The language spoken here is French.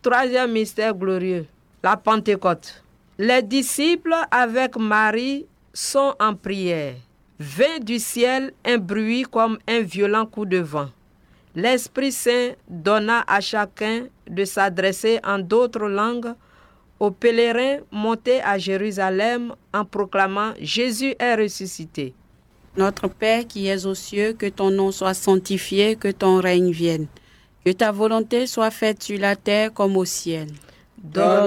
Troisième mystère glorieux, la Pentecôte. Les disciples avec Marie sont en prière. Vint du ciel un bruit comme un violent coup de vent. L'Esprit Saint donna à chacun de s'adresser en d'autres langues aux pèlerins montés à Jérusalem en proclamant « Jésus est ressuscité ». Notre Père qui es aux cieux, que ton nom soit sanctifié, que ton règne vienne. Que ta volonté soit faite sur la terre comme au ciel. Donne